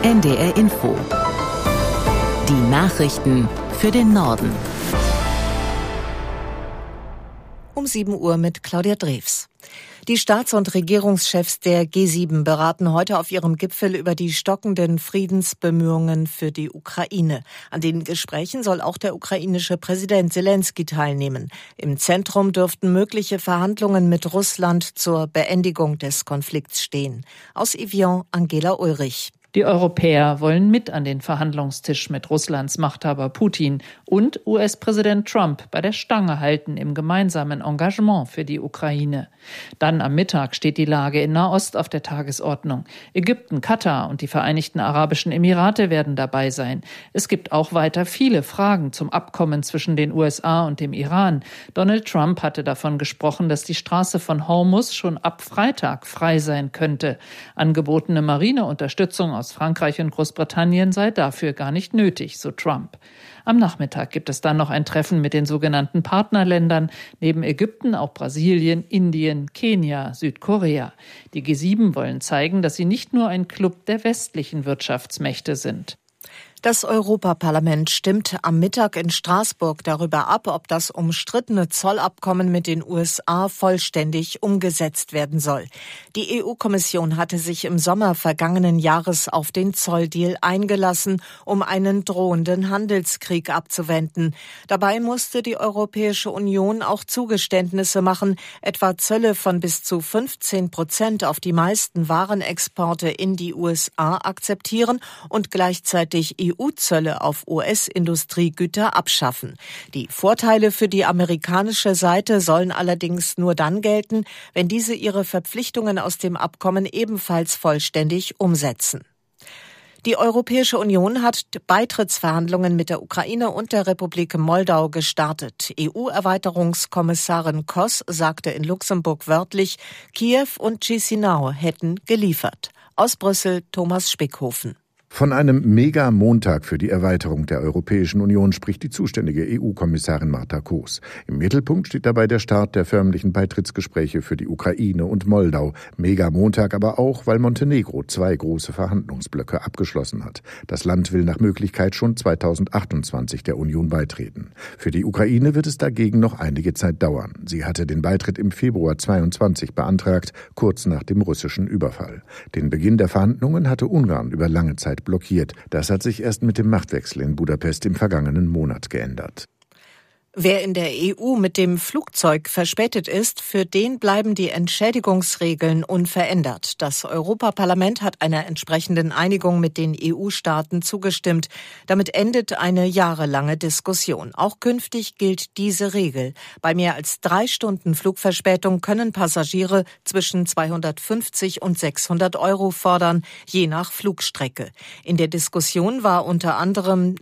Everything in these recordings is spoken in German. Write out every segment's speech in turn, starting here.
NDR Info. Die Nachrichten für den Norden. Um 7 Uhr mit Claudia Drews. Die Staats- und Regierungschefs der G7 beraten heute auf ihrem Gipfel über die stockenden Friedensbemühungen für die Ukraine. An den Gesprächen soll auch der ukrainische Präsident Selenskyj teilnehmen. Im Zentrum dürften mögliche Verhandlungen mit Russland zur Beendigung des Konflikts stehen. Aus Evian, Angela Ulrich. Die Europäer wollen mit an den Verhandlungstisch mit Russlands Machthaber Putin und US-Präsident Trump bei der Stange halten im gemeinsamen Engagement für die Ukraine. Dann am Mittag steht die Lage in Nahost auf der Tagesordnung. Ägypten, Katar und die Vereinigten Arabischen Emirate werden dabei sein. Es gibt auch weiter viele Fragen zum Abkommen zwischen den USA und dem Iran. Donald Trump hatte davon gesprochen, dass die Straße von Hormuz schon ab Freitag frei sein könnte. Angebotene Marineunterstützung aus Frankreich und Großbritannien sei dafür gar nicht nötig, so Trump. Am Nachmittag gibt es dann noch ein Treffen mit den sogenannten Partnerländern, neben Ägypten auch Brasilien, Indien, Kenia, Südkorea. Die G7 wollen zeigen, dass sie nicht nur ein Club der westlichen Wirtschaftsmächte sind. Das Europaparlament stimmt am Mittag in Straßburg darüber ab, ob das umstrittene Zollabkommen mit den USA vollständig umgesetzt werden soll. Die EU-Kommission hatte sich im Sommer vergangenen Jahres auf den Zolldeal eingelassen, um einen drohenden Handelskrieg abzuwenden. Dabei musste die Europäische Union auch Zugeständnisse machen, etwa Zölle von bis zu 15% auf die meisten Warenexporte in die USA akzeptieren und gleichzeitig EU-Zölle auf US-Industriegüter abschaffen. Die Vorteile für die amerikanische Seite sollen allerdings nur dann gelten, wenn diese ihre Verpflichtungen aus dem Abkommen ebenfalls vollständig umsetzen. Die Europäische Union hat Beitrittsverhandlungen mit der Ukraine und der Republik Moldau gestartet. EU-Erweiterungskommissarin Koss sagte in Luxemburg wörtlich, Kiew und Chisinau hätten geliefert. Aus Brüssel Thomas Spickhofen. Von einem Mega-Montag für die Erweiterung der Europäischen Union spricht die zuständige EU-Kommissarin Marta Koos. Im Mittelpunkt steht dabei der Start der förmlichen Beitrittsgespräche für die Ukraine und Moldau. Mega-Montag aber auch, weil Montenegro 2 große Verhandlungsblöcke abgeschlossen hat. Das Land will nach Möglichkeit schon 2028 der Union beitreten. Für die Ukraine wird es dagegen noch einige Zeit dauern. Sie hatte den Beitritt im Februar 2022 beantragt, kurz nach dem russischen Überfall. Den Beginn der Verhandlungen hatte Ungarn über lange Zeit blockiert. Das hat sich erst mit dem Machtwechsel in Budapest im vergangenen Monat geändert. Wer in der EU mit dem Flugzeug verspätet ist, für den bleiben die Entschädigungsregeln unverändert. Das Europaparlament hat einer entsprechenden Einigung mit den EU-Staaten zugestimmt. Damit endet eine jahrelange Diskussion. Auch künftig gilt diese Regel. Bei mehr als 3 Stunden Flugverspätung können Passagiere zwischen 250 und 600 € fordern, je nach Flugstrecke. In der Diskussion war unter anderem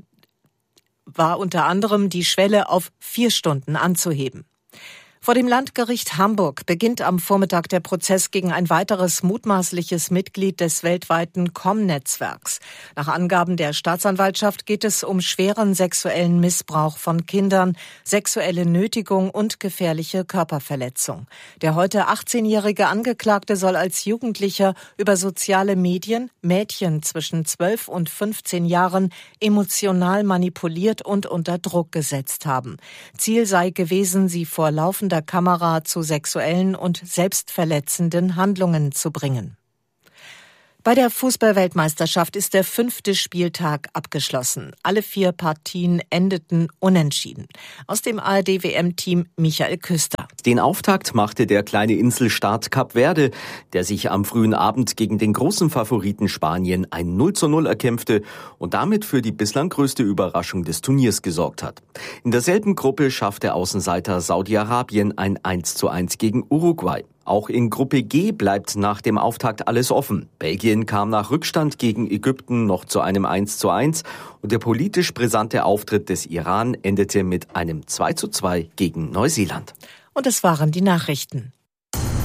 die Schwelle auf 4 Stunden anzuheben. Vor dem Landgericht Hamburg beginnt am Vormittag der Prozess gegen ein weiteres mutmaßliches Mitglied des weltweiten Com-Netzwerks. Nach Angaben der Staatsanwaltschaft geht es um schweren sexuellen Missbrauch von Kindern, sexuelle Nötigung und gefährliche Körperverletzung. Der heute 18-jährige Angeklagte soll als Jugendlicher über soziale Medien Mädchen zwischen 12 und 15 Jahren emotional manipuliert und unter Druck gesetzt haben. Ziel sei gewesen, sie vor laufender Kamera zu sexuellen und selbstverletzenden Handlungen zu bringen. Bei der Fußball-Weltmeisterschaft ist der 5. Spieltag abgeschlossen. Alle 4 Partien endeten unentschieden. Aus dem ARD-WM-Team Michael Küster. Den Auftakt machte der kleine Inselstaat Kap Verde, der sich am frühen Abend gegen den großen Favoriten Spanien ein 0:0 erkämpfte und damit für die bislang größte Überraschung des Turniers gesorgt hat. In derselben Gruppe schaffte Außenseiter Saudi-Arabien ein 1:1 gegen Uruguay. Auch in Gruppe G bleibt nach dem Auftakt alles offen. Belgien kam nach Rückstand gegen Ägypten noch zu einem 1:1 und der politisch brisante Auftritt des Iran endete mit einem 2:2 gegen Neuseeland. Und es waren die Nachrichten.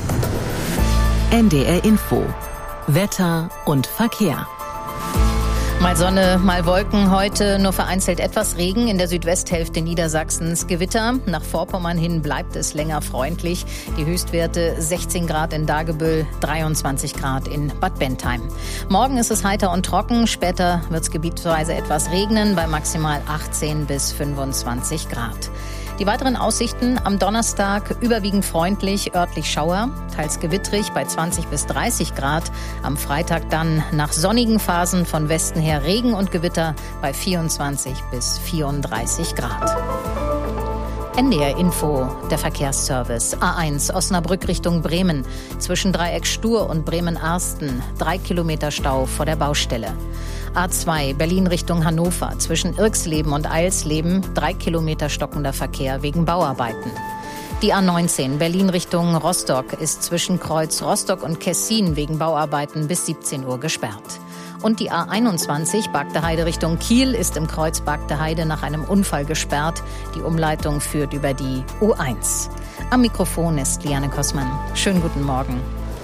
NDR Info. Wetter und Verkehr. Mal Sonne, mal Wolken. Heute nur vereinzelt etwas Regen in der Südwesthälfte Niedersachsens. Gewitter. Nach Vorpommern hin bleibt es länger freundlich. Die Höchstwerte 16 Grad in Dagebüll, 23 Grad in Bad Bentheim. Morgen ist es heiter und trocken. Später wird es gebietsweise etwas regnen bei maximal 18 bis 25 Grad. Die weiteren Aussichten am Donnerstag überwiegend freundlich, örtlich Schauer, teils gewittrig bei 20 bis 30 Grad. Am Freitag dann nach sonnigen Phasen von Westen her Regen und Gewitter bei 24 bis 34 Grad. NDR Info, der Verkehrsservice. A1 Osnabrück Richtung Bremen. Zwischen Dreieck Stur und Bremen-Arsten 3 Kilometer Stau vor der Baustelle. A2 Berlin Richtung Hannover. Zwischen Irxleben und Eilsleben 3 Kilometer stockender Verkehr wegen Bauarbeiten. Die A19 Berlin Richtung Rostock ist zwischen Kreuz Rostock und Kessin wegen Bauarbeiten bis 17 Uhr gesperrt. Und die A21 Bagdeheide Richtung Kiel ist im Kreuz Bagdeheide nach einem Unfall gesperrt. Die Umleitung führt über die U1. Am Mikrofon ist Liane Kossmann. Schönen guten Morgen.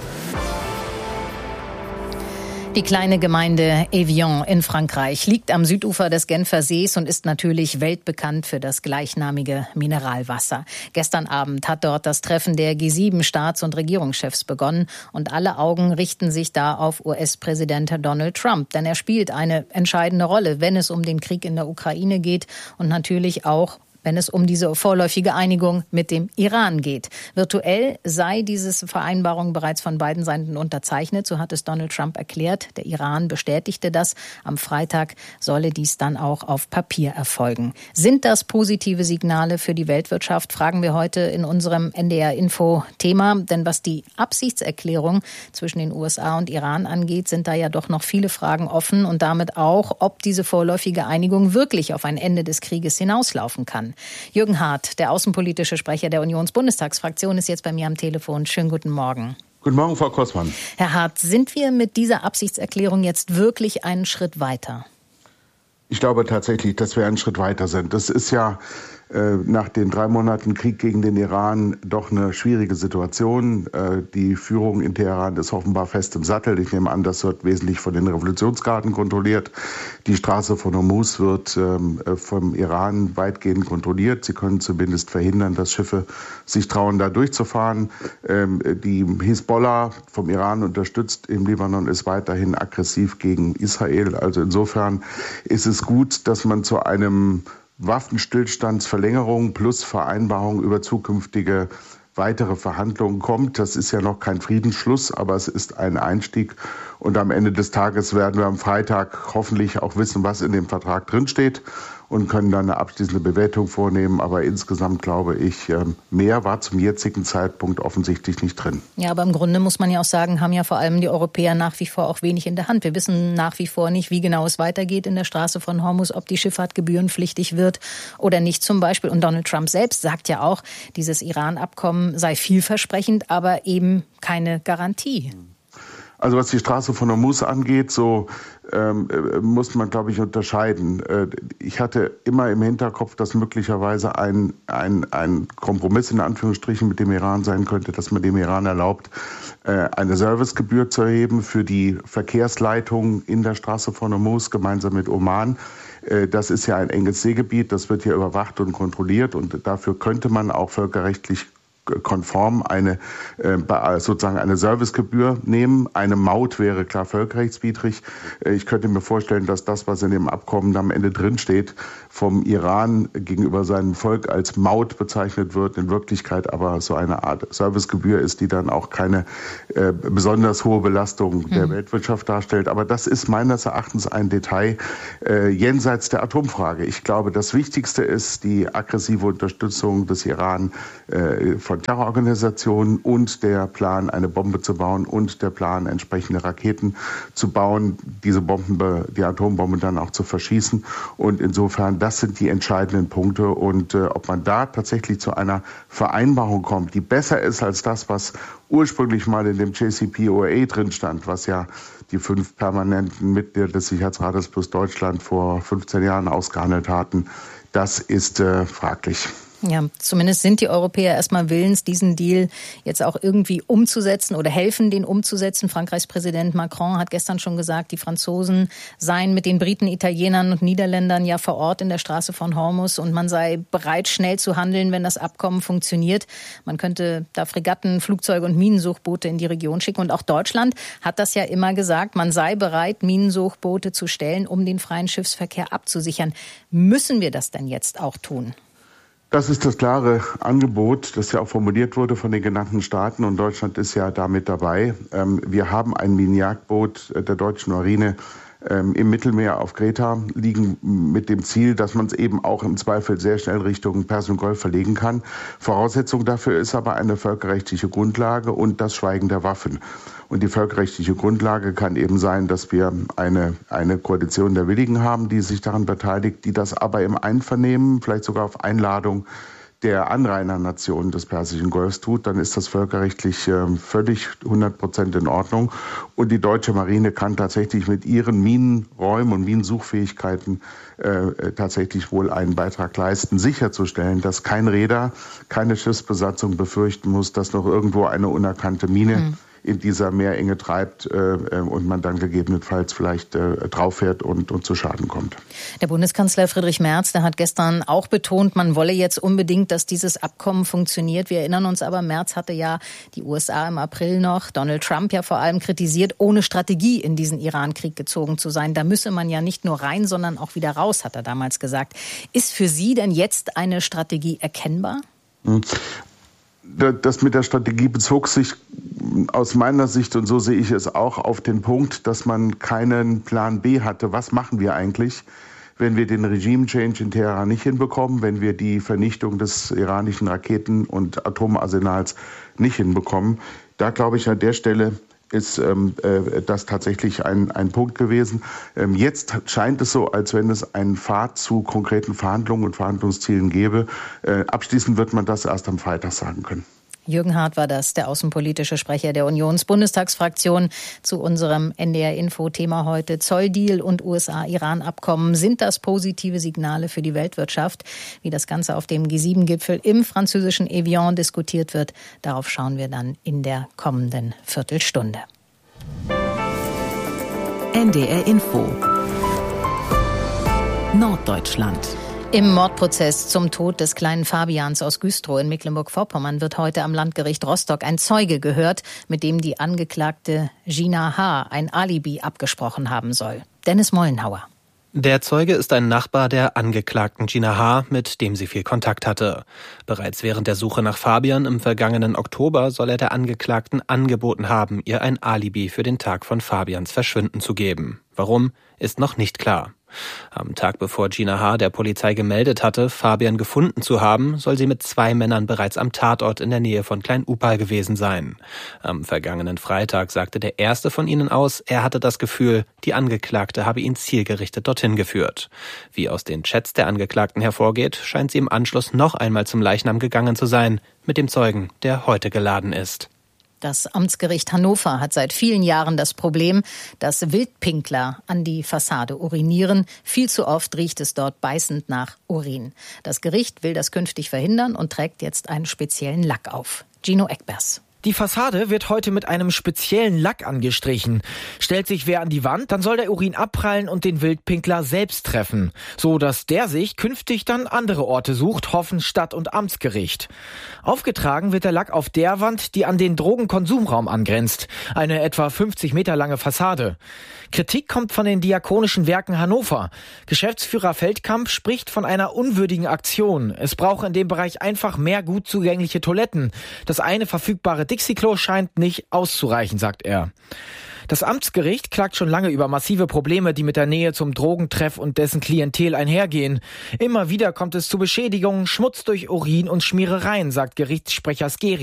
Die kleine Gemeinde Evian in Frankreich liegt am Südufer des Genfer Sees und ist natürlich weltbekannt für das gleichnamige Mineralwasser. Gestern Abend hat dort das Treffen der G7-Staats- und Regierungschefs begonnen und alle Augen richten sich da auf US-Präsident Donald Trump, denn er spielt eine entscheidende Rolle, wenn es um den Krieg in der Ukraine geht und natürlich auch wenn es um diese vorläufige Einigung mit dem Iran geht. Virtuell sei diese Vereinbarung bereits von beiden Seiten unterzeichnet, so hat es Donald Trump erklärt. Der Iran bestätigte das. Am Freitag solle dies dann auch auf Papier erfolgen. Sind das positive Signale für die Weltwirtschaft, fragen wir heute in unserem NDR-Info-Thema. Denn was die Absichtserklärung zwischen den USA und Iran angeht, sind da ja doch noch viele Fragen offen und damit auch, ob diese vorläufige Einigung wirklich auf ein Ende des Krieges hinauslaufen kann. Jürgen Hart, der außenpolitische Sprecher der Unionsbundestagsfraktion, ist jetzt bei mir am Telefon. Schönen guten Morgen. Guten Morgen, Frau Kossmann. Herr Hart, sind wir mit dieser Absichtserklärung jetzt wirklich einen Schritt weiter? Ich glaube tatsächlich, dass wir einen Schritt weiter sind. Das ist ja nach den 3 Monaten Krieg gegen den Iran doch eine schwierige Situation. Die Führung in Teheran ist offenbar fest im Sattel. Ich nehme an, das wird wesentlich von den Revolutionsgarden kontrolliert. Die Straße von Hormuz wird vom Iran weitgehend kontrolliert. Sie können zumindest verhindern, dass Schiffe sich trauen, da durchzufahren. Die Hisbollah, vom Iran unterstützt im Libanon, ist weiterhin aggressiv gegen Israel. Also insofern ist es gut, dass man zu einem Waffenstillstandsverlängerung plus Vereinbarung über zukünftige weitere Verhandlungen kommt. Das ist ja noch kein Friedensschluss, aber es ist ein Einstieg. Und am Ende des Tages werden wir am Freitag hoffentlich auch wissen, was in dem Vertrag drinsteht und können dann eine abschließende Bewertung vornehmen. Aber insgesamt glaube ich, mehr war zum jetzigen Zeitpunkt offensichtlich nicht drin. Ja, aber im Grunde muss man ja auch sagen, haben ja vor allem die Europäer nach wie vor auch wenig in der Hand. Wir wissen nach wie vor nicht, wie genau es weitergeht in der Straße von Hormuz, ob die Schifffahrt gebührenpflichtig wird oder nicht zum Beispiel. Und Donald Trump selbst sagt ja auch, dieses Iran-Abkommen sei vielversprechend, aber eben keine Garantie. Also was die Straße von Hormuz angeht, so muss man, glaube ich, unterscheiden. Ich hatte immer im Hinterkopf, dass möglicherweise ein Kompromiss in Anführungsstrichen mit dem Iran sein könnte, dass man dem Iran erlaubt, eine Servicegebühr zu erheben für die Verkehrsleitung in der Straße von Hormuz gemeinsam mit Oman. Das ist ja ein enges Seegebiet, das wird hier überwacht und kontrolliert und dafür könnte man auch völkerrechtlich konform sozusagen eine Servicegebühr nehmen. Eine Maut wäre klar völkerrechtswidrig. Ich könnte mir vorstellen, dass das, was in dem Abkommen am Ende drinsteht, vom Iran gegenüber seinem Volk als Maut bezeichnet wird, in Wirklichkeit aber so eine Art Servicegebühr ist, die dann auch keine besonders hohe Belastung der Weltwirtschaft darstellt. Aber das ist meines Erachtens ein Detail jenseits der Atomfrage. Ich glaube, das Wichtigste ist die aggressive Unterstützung des Iran von Terrororganisationen und der Plan, eine Bombe zu bauen und der Plan, entsprechende Raketen zu bauen, die Atombombe dann auch zu verschießen. Und insofern, das sind die entscheidenden Punkte. Und ob man da tatsächlich zu einer Vereinbarung kommt, die besser ist als das, was ursprünglich mal in dem JCPOA drin stand, was ja die 5 permanenten Mitglieder des Sicherheitsrates plus Deutschland vor 15 Jahren ausgehandelt hatten, das ist fraglich. Ja, zumindest sind die Europäer erstmal willens, diesen Deal jetzt auch irgendwie umzusetzen oder helfen, den umzusetzen. Frankreichs Präsident Macron hat gestern schon gesagt, die Franzosen seien mit den Briten, Italienern und Niederländern ja vor Ort in der Straße von Hormuz und man sei bereit, schnell zu handeln, wenn das Abkommen funktioniert. Man könnte da Fregatten, Flugzeuge und Minensuchboote in die Region schicken. Und auch Deutschland hat das ja immer gesagt, man sei bereit, Minensuchboote zu stellen, um den freien Schiffsverkehr abzusichern. Müssen wir das denn jetzt auch tun? Das ist das klare Angebot, das ja auch formuliert wurde von den genannten Staaten und Deutschland ist ja damit dabei. Wir haben ein Minenjagdboot der deutschen Marine im Mittelmeer auf Kreta liegen mit dem Ziel, dass man es eben auch im Zweifel sehr schnell Richtung Persischen Golf verlegen kann. Voraussetzung dafür ist aber eine völkerrechtliche Grundlage und das Schweigen der Waffen. Und die völkerrechtliche Grundlage kann eben sein, dass wir eine Koalition der Willigen haben, die sich daran beteiligt, die das aber im Einvernehmen, vielleicht sogar auf Einladung der Anrainernationen des Persischen Golfs tut, dann ist das völkerrechtlich völlig 100% in Ordnung. Und die deutsche Marine kann tatsächlich mit ihren Minenräumen und Minensuchfähigkeiten tatsächlich wohl einen Beitrag leisten, sicherzustellen, dass kein Reeder, keine Schiffsbesatzung befürchten muss, dass noch irgendwo eine unerkannte Mine in dieser Meerenge treibt und man dann gegebenenfalls vielleicht drauf fährt und zu Schaden kommt. Der Bundeskanzler Friedrich Merz, der hat gestern auch betont, man wolle jetzt unbedingt, dass dieses Abkommen funktioniert. Wir erinnern uns aber, Merz hatte ja die USA im April noch, Donald Trump ja vor allem kritisiert, ohne Strategie in diesen Iran-Krieg gezogen zu sein. Da müsse man ja nicht nur rein, sondern auch wieder raus, hat er damals gesagt. Ist für Sie denn jetzt eine Strategie erkennbar? Das mit der Strategie bezog sich aus meiner Sicht, und so sehe ich es auch, auf den Punkt, dass man keinen Plan B hatte. Was machen wir eigentlich, wenn wir den Regime-Change in Teheran nicht hinbekommen, wenn wir die Vernichtung des iranischen Raketen- und Atomarsenals nicht hinbekommen? Da glaube ich, an der Stelle ist das tatsächlich ein Punkt gewesen. Jetzt scheint es so, als wenn es einen Pfad zu konkreten Verhandlungen und Verhandlungszielen gäbe. Abschließend wird man das erst am Freitag sagen können. Jürgen Hart war das, der außenpolitische Sprecher der Unionsbundestagsfraktion, zu unserem NDR-Info-Thema heute. Zolldeal und USA-Iran-Abkommen. Sind das positive Signale für die Weltwirtschaft? Wie das Ganze auf dem G7-Gipfel im französischen Evian diskutiert wird, darauf schauen wir dann in der kommenden Viertelstunde. NDR-Info Norddeutschland. Im Mordprozess zum Tod des kleinen Fabians aus Güstrow in Mecklenburg-Vorpommern wird heute am Landgericht Rostock ein Zeuge gehört, mit dem die Angeklagte Gina H. ein Alibi abgesprochen haben soll. Dennis Mollenhauer. Der Zeuge ist ein Nachbar der Angeklagten Gina H., mit dem sie viel Kontakt hatte. Bereits während der Suche nach Fabian im vergangenen Oktober soll er der Angeklagten angeboten haben, ihr ein Alibi für den Tag von Fabians Verschwinden zu geben. Warum, ist noch nicht klar. Am Tag bevor Gina H. der Polizei gemeldet hatte, Fabian gefunden zu haben, soll sie mit 2 Männern bereits am Tatort in der Nähe von Klein-Upal gewesen sein. Am vergangenen Freitag sagte der erste von ihnen aus, er hatte das Gefühl, die Angeklagte habe ihn zielgerichtet dorthin geführt. Wie aus den Chats der Angeklagten hervorgeht, scheint sie im Anschluss noch einmal zum Leichnam gegangen zu sein, mit dem Zeugen, der heute geladen ist. Das Amtsgericht Hannover hat seit vielen Jahren das Problem, dass Wildpinkler an die Fassade urinieren. Viel zu oft riecht es dort beißend nach Urin. Das Gericht will das künftig verhindern und trägt jetzt einen speziellen Lack auf. Gino Eckbers. Die Fassade wird heute mit einem speziellen Lack angestrichen. Stellt sich wer an die Wand, dann soll der Urin abprallen und den Wildpinkler selbst treffen. So dass der sich künftig dann andere Orte sucht, hoffen Stadt- und Amtsgericht. Aufgetragen wird der Lack auf der Wand, die an den Drogenkonsumraum angrenzt. Eine etwa 50 Meter lange Fassade. Kritik kommt von den Diakonischen Werken Hannover. Geschäftsführer Feldkamp spricht von einer unwürdigen Aktion. Es brauche in dem Bereich einfach mehr gut zugängliche Toiletten. Das eine verfügbare Dixie-Klo scheint nicht auszureichen, sagt er. Das Amtsgericht klagt schon lange über massive Probleme, die mit der Nähe zum Drogentreff und dessen Klientel einhergehen. Immer wieder kommt es zu Beschädigungen, Schmutz durch Urin und Schmierereien, sagt Gerichtssprecher Skeri.